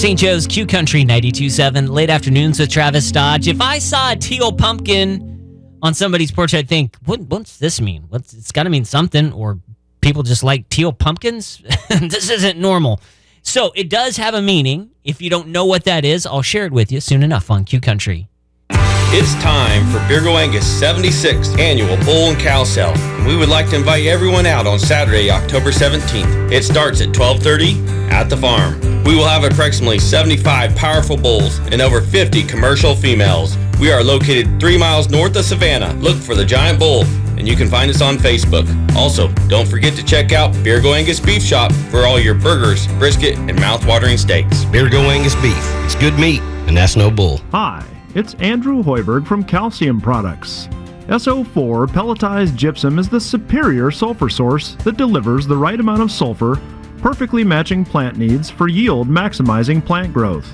St. Joe's Q Country 92.7, late afternoons with Travis Dodge. If I saw a teal pumpkin on somebody's porch, I'd think, what's this mean? It's got to mean something, or people just like teal pumpkins? This isn't normal. So it does have a meaning. If you don't know what that is, I'll share it with you soon enough on Q Country. It's time for Beer Go Angus' 76th annual Bull and Cow Sale, and we would like to invite everyone out on Saturday, October 17th. It starts at 12:30 at the farm. We will have approximately 75 powerful bulls and over 50 commercial females. We are located 3 miles north of Savannah. Look for the Giant Bull, and you can find us on Facebook. Also, don't forget to check out Beer Go Angus Beef Shop for all your burgers, brisket, and mouth-watering steaks. Beer Go Angus Beef. It's good meat, and that's no bull. Hi, it's Andrew Hoiberg from Calcium Products. SO4 pelletized gypsum is the superior sulfur source that delivers the right amount of sulfur, perfectly matching plant needs for yield maximizing plant growth.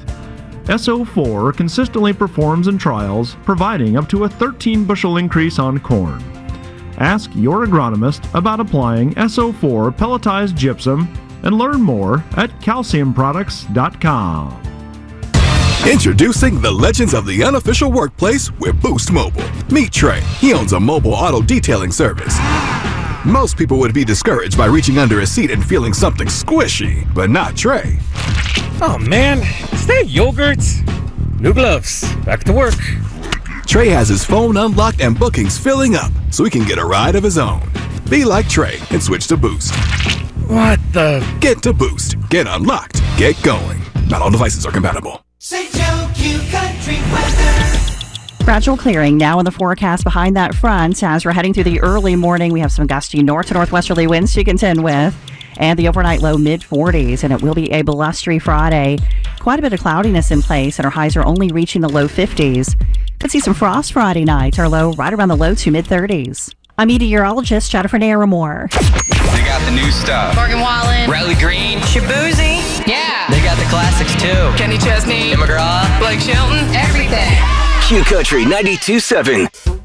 SO4 consistently performs in trials, providing up to a 13 bushel increase on corn. Ask your agronomist about applying SO4 pelletized gypsum and learn more at calciumproducts.com. Introducing the legends of the unofficial workplace with Boost Mobile. Meet Trey. He owns a mobile auto detailing service. Most people would be discouraged by reaching under a seat and feeling something squishy, but not Trey. Oh man, is that yogurt? New gloves. Back to work. Trey has his phone unlocked and bookings filling up, so he can get a ride of his own. Be like Trey and switch to Boost. What the? Get to Boost. Get unlocked. Get going. Not all devices are compatible. St. Joe Q Country weather. Gradual clearing now in the forecast behind that front. As we're heading through the early morning, we have some gusty north to northwesterly winds to contend with, and the overnight low mid-40s, and it will be a blustery Friday. Quite a bit of cloudiness in place, and our highs are only reaching the low 50s. Could see some frost Friday night, our low right around the low to mid-30s. I'm meteorologist Jennifer Naramore. They got the new stuff. Morgan Wallen. Riley Green. Shabuzi. Yeah. They got the classics too. Kenny Chesney. Tim McGraw. Blake Shelton. Everything. Q Country 92.7.